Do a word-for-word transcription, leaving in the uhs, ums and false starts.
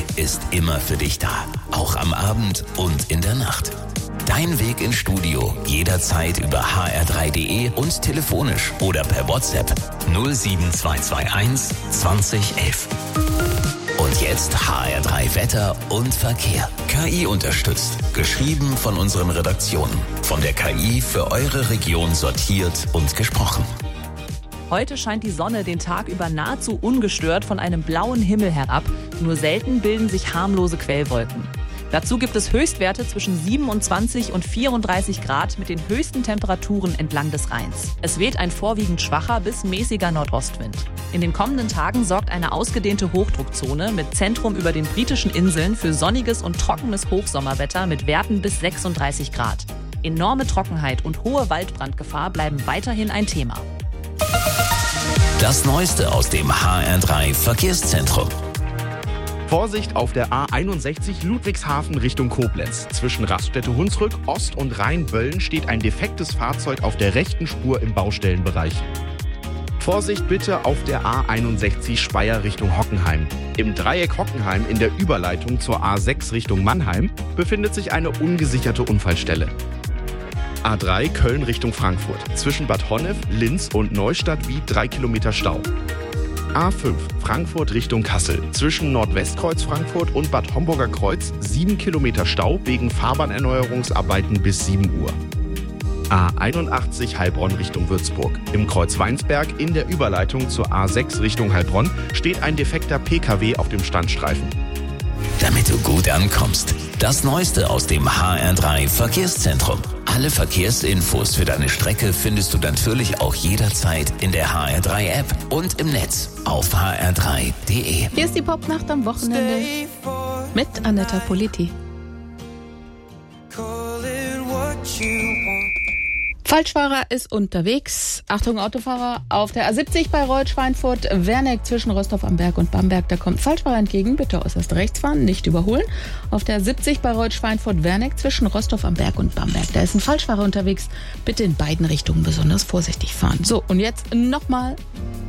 ist immer für dich da. Auch am Abend und in der Nacht. Dein Weg ins Studio jederzeit über h r drei punkt d e und telefonisch oder per WhatsApp null sieben zwei zwei eins zwanzig elf. Und jetzt H R drei Wetter und Verkehr. K I unterstützt. Geschrieben von unseren Redaktionen. Von der K I für eure Region sortiert und gesprochen. Heute scheint die Sonne den Tag über nahezu ungestört von einem blauen Himmel herab. Nur selten bilden sich harmlose Quellwolken. Dazu gibt es Höchstwerte zwischen siebenundzwanzig und vierunddreißig Grad mit den höchsten Temperaturen entlang des Rheins. Es weht ein vorwiegend schwacher bis mäßiger Nordostwind. In den kommenden Tagen sorgt eine ausgedehnte Hochdruckzone mit Zentrum über den britischen Inseln für sonniges und trockenes Hochsommerwetter mit Werten bis sechsunddreißig Grad. Enorme Trockenheit und hohe Waldbrandgefahr bleiben weiterhin ein Thema. Das Neueste aus dem H R drei Verkehrszentrum. Vorsicht auf der A einundsechzig Ludwigshafen Richtung Koblenz. Zwischen Raststätte Hunsrück, Ost und Rheinböllen steht ein defektes Fahrzeug auf der rechten Spur im Baustellenbereich. Vorsicht bitte auf der A einundsechzig Speyer Richtung Hockenheim. Im Dreieck Hockenheim in der Überleitung zur A sechs Richtung Mannheim befindet sich eine ungesicherte Unfallstelle. A drei Köln Richtung Frankfurt. Zwischen Bad Honnef, Linz und Neustadt wie drei Kilometer Stau. A fünf Frankfurt Richtung Kassel. Zwischen Nordwestkreuz Frankfurt und Bad Homburger Kreuz sieben Kilometer Stau wegen Fahrbahnerneuerungsarbeiten bis sieben Uhr. A einundachtzig Heilbronn Richtung Würzburg. Im Kreuz Weinsberg in der Überleitung zur A sechs Richtung Heilbronn steht ein defekter P K W auf dem Standstreifen. Damit du gut ankommst. Das Neueste aus dem H R drei Verkehrszentrum. Alle Verkehrsinfos für deine Strecke findest du natürlich auch jederzeit in der H R drei App und im Netz auf h r drei punkt d e. Hier ist die Popnacht am Wochenende mit Anetta Politi. Falschfahrer ist unterwegs. Achtung Autofahrer, auf der A siebzig bei Reut-Schweinfurt-Werneck zwischen Rostov am Berg und Bamberg. Da kommt Falschfahrer entgegen, bitte äußerst rechts fahren, nicht überholen. Auf der A siebzig bei Reut-Schweinfurt-Werneck zwischen Rostov am Berg und Bamberg. Da ist ein Falschfahrer unterwegs, bitte in beiden Richtungen besonders vorsichtig fahren. So, und jetzt nochmal